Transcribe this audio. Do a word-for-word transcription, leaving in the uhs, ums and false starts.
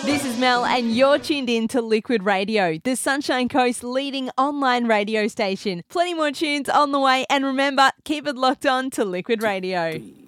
This is Mel and you're tuned in to Liquid Radio, the Sunshine Coast's leading online radio station. Plenty more tunes on the way and remember, keep it locked on to Liquid Radio.